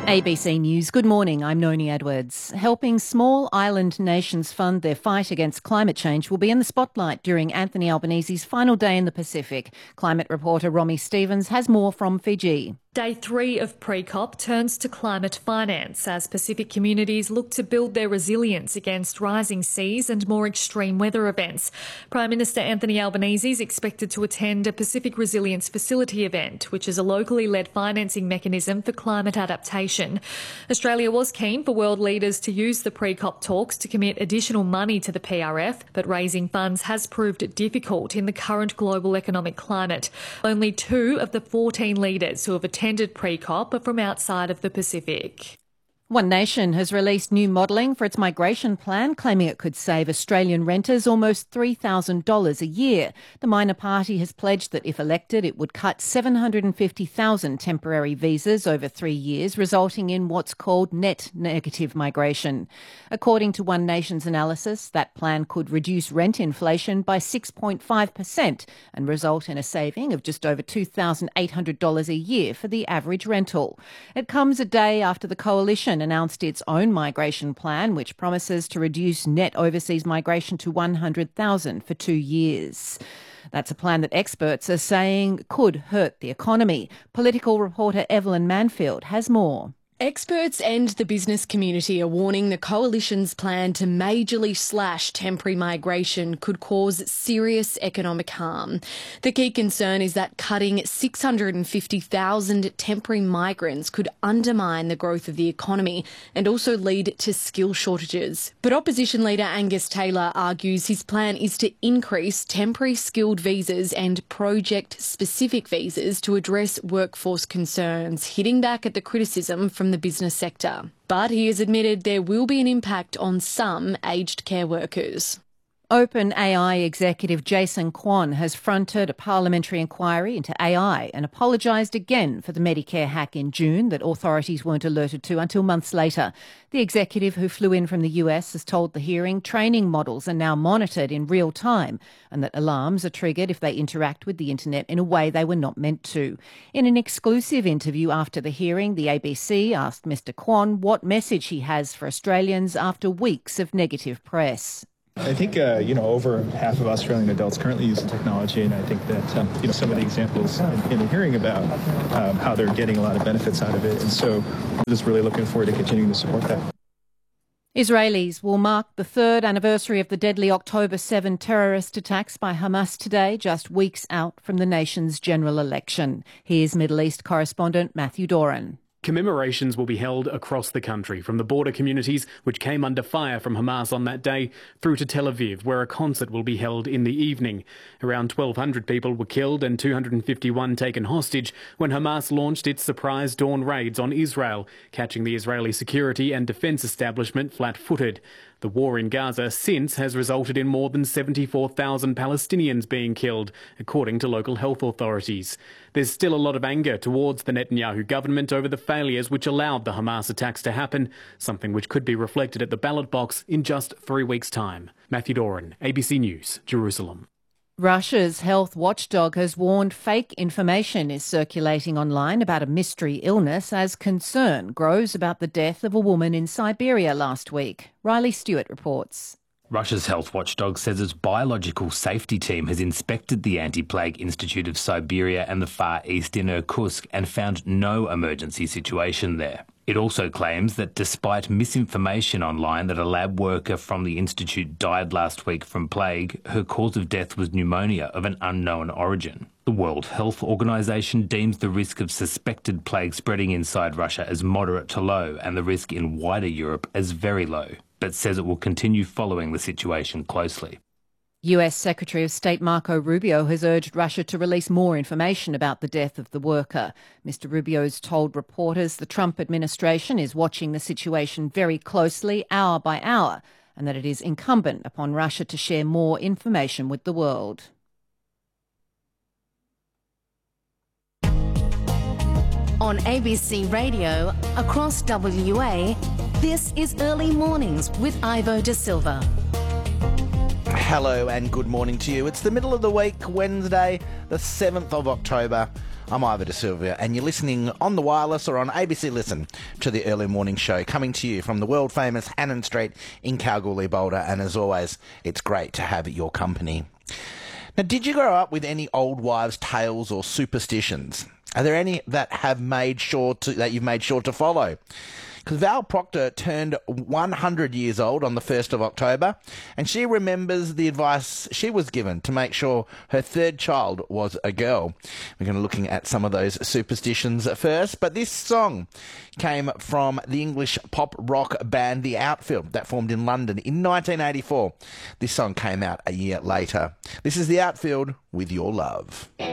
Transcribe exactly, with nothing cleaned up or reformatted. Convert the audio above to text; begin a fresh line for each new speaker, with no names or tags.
A B C News, good morning, I'm Noni Edwards. Helping small island nations fund their fight against climate change will be in the spotlight during Anthony Albanese's final day in the Pacific. Climate reporter Romy Stevens has more from Fiji.
Day three of pre-COP turns to climate finance as Pacific communities look to build their resilience against rising seas and more extreme weather events. Prime Minister Anthony Albanese is expected to attend a Pacific Resilience Facility event, which is a locally led financing mechanism for climate adaptation. Australia was keen for world leaders to use the pre-COP talks to commit additional money to the P R F, but raising funds has proved difficult in the current global economic climate. Only two of the fourteen leaders who have attended attended pre-COP are from outside of the Pacific.
One Nation has released new modelling for its migration plan, claiming it could save Australian renters almost three thousand dollars a year. The minor party has pledged that if elected, it would cut seven hundred fifty thousand temporary visas over three years, resulting in what's called net negative migration. According to One Nation's analysis, that plan could reduce rent inflation by six point five percent and result in a saving of just over two thousand eight hundred dollars a year for the average rental. It comes a day after the Coalition announced its own migration plan, which promises to reduce net overseas migration to one hundred thousand for two years. That's a plan that experts are saying could hurt the economy. Political reporter Evelyn Manfield has more.
Experts and the business community are warning the Coalition's plan to majorly slash temporary migration could cause serious economic harm. The key concern is that cutting six hundred fifty thousand temporary migrants could undermine the growth of the economy and also lead to skill shortages. But opposition leader Angus Taylor argues his plan is to increase temporary skilled visas and project-specific visas to address workforce concerns, hitting back at the criticism from the business sector. But he has admitted there will be an impact on some aged care workers.
OpenAI executive Jason Kwon has fronted a parliamentary inquiry into A I and apologised again for the Medicare hack in June that authorities weren't alerted to until months later. The executive, who flew in from the U S, has told the hearing training models are now monitored in real time and that alarms are triggered if they interact with the internet in a way they were not meant to. In an exclusive interview after the hearing, the A B C asked Mr Kwon what message he has for Australians after weeks of negative press.
I think, uh, you know, over half of Australian adults currently use the technology, and I think that, um, you know, some of the examples in, in the hearing about um, how they're getting a lot of benefits out of it. And so I'm just really looking forward to continuing to support that.
Israelis will mark the third anniversary of the deadly October seventh terrorist attacks by Hamas today, just weeks out from the nation's general election. Here's Middle East correspondent Matthew Doran.
Commemorations will be held across the country, from the border communities, which came under fire from Hamas on that day, through to Tel Aviv, where a concert will be held in the evening. Around twelve hundred people were killed and two hundred fifty-one taken hostage when Hamas launched its surprise dawn raids on Israel, catching the Israeli security and defence establishment flat-footed. The war in Gaza since has resulted in more than seventy-four thousand Palestinians being killed, according to local health authorities. There's still a lot of anger towards the Netanyahu government over the failures which allowed the Hamas attacks to happen, something which could be reflected at the ballot box in just three weeks' time. Matthew Doran, A B C News, Jerusalem.
Russia's health watchdog has warned fake information is circulating online about a mystery illness as concern grows about the death of a woman in Siberia last week. Riley Stewart reports.
Russia's health watchdog says its biological safety team has inspected the Anti-Plague Institute of Siberia and the Far East in Irkutsk and found no emergency situation there. It also claims that despite misinformation online that a lab worker from the institute died last week from plague, her cause of death was pneumonia of an unknown origin. The World Health Organization deems the risk of suspected plague spreading inside Russia as moderate to low and the risk in wider Europe as very low, but says it will continue following the situation closely.
U S Secretary of State Marco Rubio has urged Russia to release more information about the death of the worker. Mister Rubio's told reporters the Trump administration is watching the situation very closely, hour by hour, and that it is incumbent upon Russia to share more information with the world.
On A B C Radio, across W A, this is Early Mornings with Ivo De Silva.
Hello and good morning to you. It's the middle of the week, Wednesday, the seventh of October. I'm Ivor De Silva, and you're listening on the wireless or on A B C Listen to the Early Morning Show, coming to you from the world-famous Hannon Street in Kalgoorlie, Boulder, and as always, it's great to have your company. Now, did you grow up with any old wives' tales or superstitions? Are there any that have made sure to, that you've made sure to follow? Because Val Proctor turned one hundred years old on the first of October, and she remembers the advice she was given to make sure her third child was a girl. We're going to be looking at some of those superstitions first, but this song came from the English pop rock band The Outfield that formed in London in nineteen eighty-four. This song came out a year later. This is The Outfield with Your Love.